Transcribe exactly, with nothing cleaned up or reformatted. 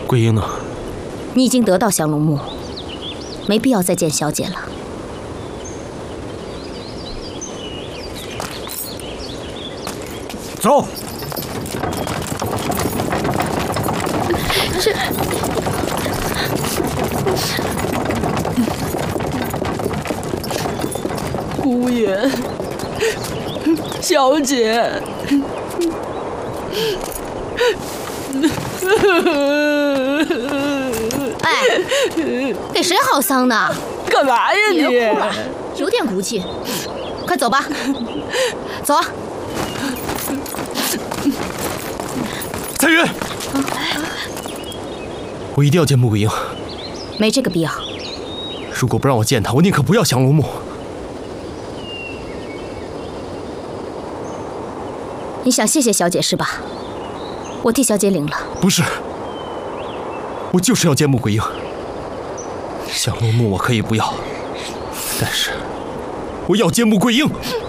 桂英呢？ 你已经得到降龙木，没必要再见小姐了。 走。 这。 姑爷，小姐。 哎，给谁嚎丧呢？ 干嘛呀你？ 别哭了，有点骨气。快走吧，走啊！ 彩云，我一定要见穆桂英。 没这个必要。 如果不让我见她，我宁可不要降龙木。 你想谢谢小姐是吧？我替小姐领了。 不是，我就是要见穆桂英。降龙木我可以不要，但是我要见穆桂英。